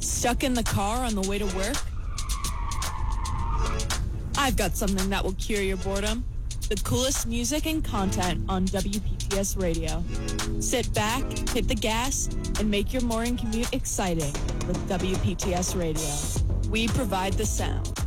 Stuck in the car on the way to work? I've got something that will cure your boredom. The coolest music and content on WPTS Radio. Sit back, hit the gas, and make your morning commute exciting with WPTS Radio. We provide the sound.